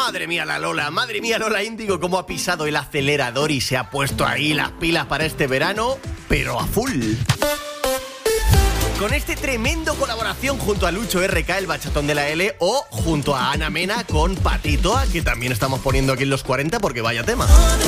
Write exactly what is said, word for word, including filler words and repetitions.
Madre mía la Lola, madre mía Lola Índigo, cómo ha pisado el acelerador y se ha puesto ahí las pilas para este verano, pero a full. Con este tremendo colaboración junto a Lucho R K, el bachatón de la L, o junto a Ana Mena con Patito, que también estamos poniendo aquí en los cuarenta porque vaya tema.